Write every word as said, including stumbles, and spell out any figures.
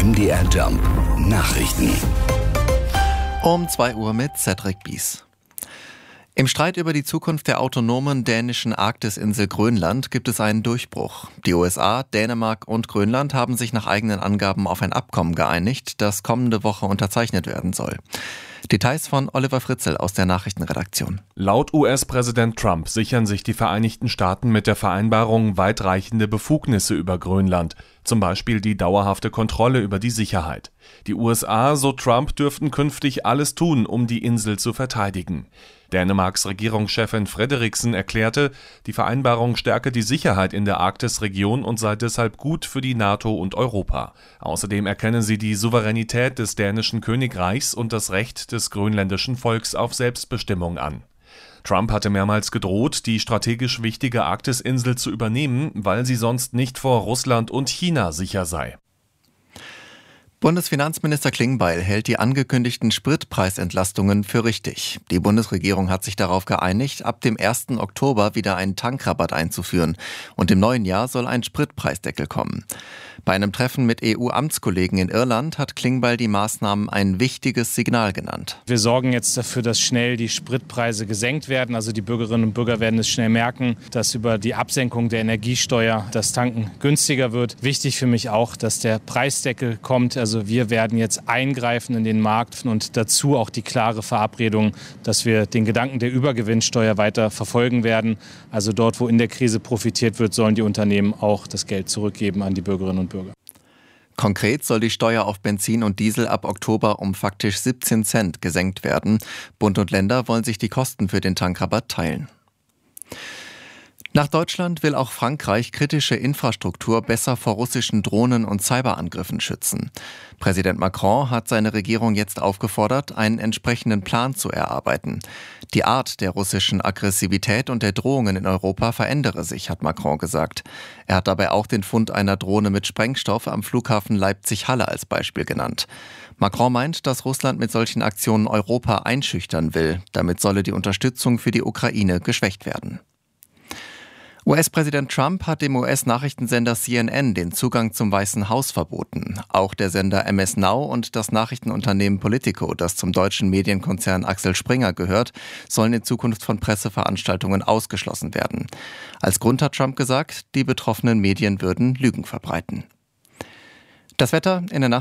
M D R Jump Nachrichten. Um zwei Uhr mit Cedric Bies. Im Streit über die Zukunft der autonomen dänischen Arktisinsel Grönland gibt es einen Durchbruch. Die U S A, Dänemark und Grönland haben sich nach eigenen Angaben auf ein Abkommen geeinigt, das kommende Woche unterzeichnet werden soll. Details von Oliver Fritzel aus der Nachrichtenredaktion. Laut U S-Präsident Trump sichern sich die Vereinigten Staaten mit der Vereinbarung weitreichende Befugnisse über Grönland, zum Beispiel die dauerhafte Kontrolle über die Sicherheit. Die U S A, so Trump, dürften künftig alles tun, um die Insel zu verteidigen. Dänemarks Regierungschefin Frederiksen erklärte, die Vereinbarung stärke die Sicherheit in der Arktisregion und sei deshalb gut für die NATO und Europa. Außerdem erkenne sie die Souveränität des dänischen Königreichs und das Recht des grönländischen Volks auf Selbstbestimmung an. Trump hatte mehrmals gedroht, die strategisch wichtige Arktisinsel zu übernehmen, weil sie sonst nicht vor Russland und China sicher sei. Bundesfinanzminister Klingbeil hält die angekündigten Spritpreisentlastungen für richtig. Die Bundesregierung hat sich darauf geeinigt, ab dem ersten Oktober wieder einen Tankrabatt einzuführen. Und im neuen Jahr soll ein Spritpreisdeckel kommen. Bei einem Treffen mit E U-Amtskollegen in Irland hat Klingbeil die Maßnahmen ein wichtiges Signal genannt. Wir sorgen jetzt dafür, dass schnell die Spritpreise gesenkt werden. Also die Bürgerinnen und Bürger werden es schnell merken, dass über die Absenkung der Energiesteuer das Tanken günstiger wird. Wichtig für mich auch, dass der Preisdeckel kommt. Also wir werden jetzt eingreifen in den Markt und dazu auch die klare Verabredung, dass wir den Gedanken der Übergewinnsteuer weiter verfolgen werden. Also dort, wo in der Krise profitiert wird, sollen die Unternehmen auch das Geld zurückgeben an die Bürgerinnen und Bürger. Konkret soll die Steuer auf Benzin und Diesel ab Oktober um faktisch siebzehn Cent gesenkt werden. Bund und Länder wollen sich die Kosten für den Tankrabatt teilen. Nach Deutschland will auch Frankreich kritische Infrastruktur besser vor russischen Drohnen und Cyberangriffen schützen. Präsident Macron hat seine Regierung jetzt aufgefordert, einen entsprechenden Plan zu erarbeiten. Die Art der russischen Aggressivität und der Drohungen in Europa verändere sich, hat Macron gesagt. Er hat dabei auch den Fund einer Drohne mit Sprengstoff am Flughafen Leipzig-Halle als Beispiel genannt. Macron meint, dass Russland mit solchen Aktionen Europa einschüchtern will. Damit solle die Unterstützung für die Ukraine geschwächt werden. U S-Präsident Trump hat dem U S-Nachrichtensender C N N den Zugang zum Weißen Haus verboten. Auch der Sender M S Now und das Nachrichtenunternehmen Politico, das zum deutschen Medienkonzern Axel Springer gehört, sollen in Zukunft von Presseveranstaltungen ausgeschlossen werden. Als Grund hat Trump gesagt, die betroffenen Medien würden Lügen verbreiten. Das Wetter in der Nacht